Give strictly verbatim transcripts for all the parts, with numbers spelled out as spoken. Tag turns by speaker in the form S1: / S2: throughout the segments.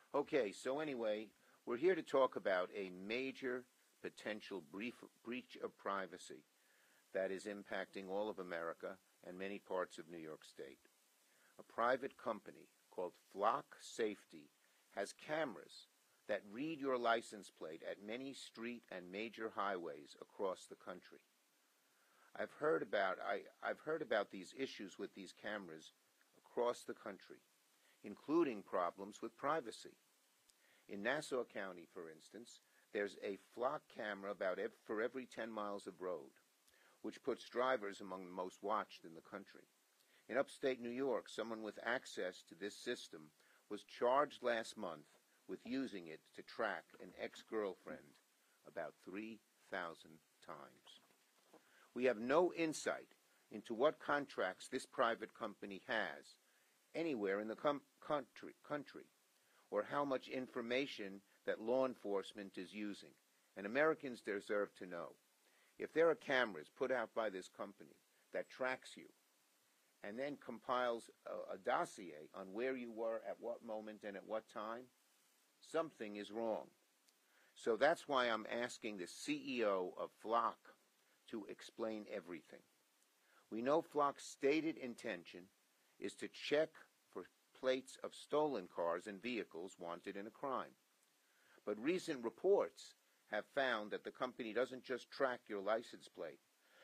S1: Okay, so anyway, we're here to talk about a major potential brief, breach of privacy that is impacting all of America and many parts of New York State. A private company called Flock Safety has cameras that read your license plate at many street and major highways across the country. I've heard about I, I've heard about these issues with these cameras across the country, including problems with privacy. In Nassau County, for instance, there's a Flock camera about ev- for every ten miles of road, which puts drivers among the most watched in the country. In upstate New York, someone with access to this system was charged last month with using it to track an ex-girlfriend about three thousand times. We have no insight into what contracts this private company has anywhere in the com- country, country, or how much information that law enforcement is using, and Americans deserve to know. If there are cameras put out by this company that tracks you and then compiles a, a dossier on where you were at what moment and at what time, something is wrong. So that's why I'm asking the C E O of Flock to explain everything. We know Flock's stated intention is to check for plates of stolen cars and vehicles wanted in a crime. But recent reports have found that the company doesn't just track your license plate.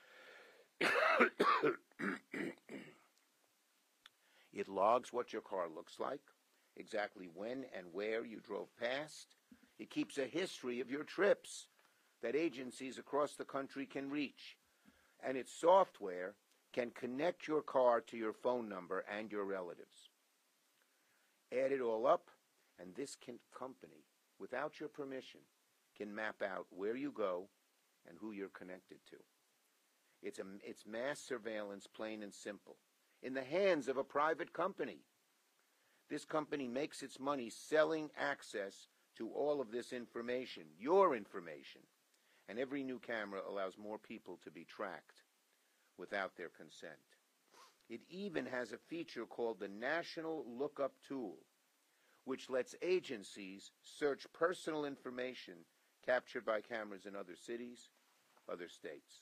S1: It logs what your car looks like, exactly when and where you drove past. It keeps a history of your trips that agencies across the country can reach. And its software can connect your car to your phone number and your relatives. Add it all up, and this can, company, without your permission, can map out where you go and who you're connected to. It's, a, it's mass surveillance, plain and simple, in the hands of a private company. This company makes its money selling access to all of this information, your information, and every new camera allows more people to be tracked without their consent. It even has a feature called the National Lookup Tool, which lets agencies search personal information captured by cameras in other cities, other states.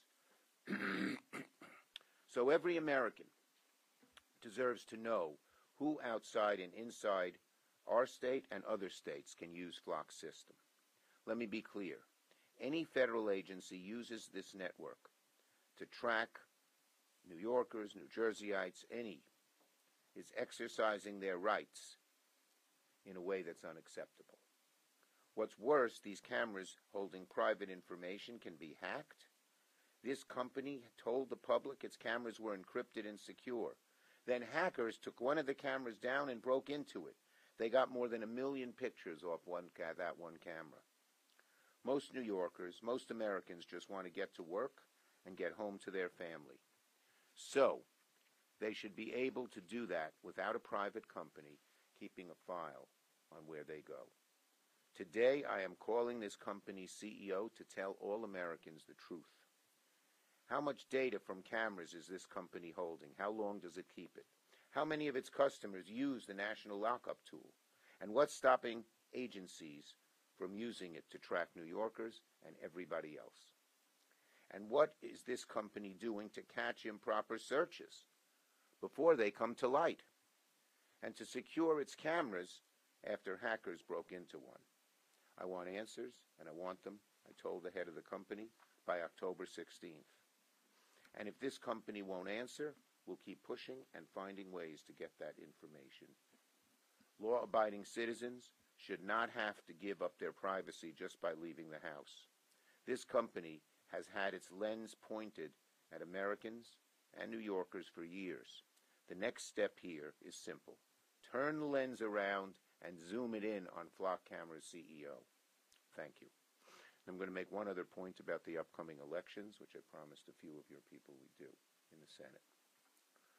S1: So every American deserves to know who outside and inside our state and other states can use Flock's system. Let me be clear. Any federal agency uses this network to track New Yorkers, New Jerseyites, any, is exercising their rights in a way that's unacceptable. What's worse, these cameras holding private information can be hacked. This company told the public its cameras were encrypted and secure. Then hackers took one of the cameras down and broke into it. They got more than a million pictures off one ca- that one camera. Most New Yorkers, most Americans just want to get to work and get home to their family. So, they should be able to do that without a private company keeping a file on where they go. Today, I am calling this company's C E O to tell all Americans the truth. How much data from cameras is this company holding? How long does it keep it? How many of its customers use the National Lookup Tool? And what's stopping agencies from using it to track New Yorkers and everybody else? And what is this company doing to catch improper searches before they come to light? And to secure its cameras after hackers broke into one? I want answers, and I want them, I told the head of the company, by October sixteenth. And if this company won't answer, we'll keep pushing and finding ways to get that information. Law-abiding citizens should not have to give up their privacy just by leaving the house. This company has had its lens pointed at Americans and New Yorkers for years. The next step here is simple. Turn the lens around and zoom it in on Flock Camera's C E O. Thank you. I'm going to make one other point about the upcoming elections, which I promised a few of your people we do in the Senate.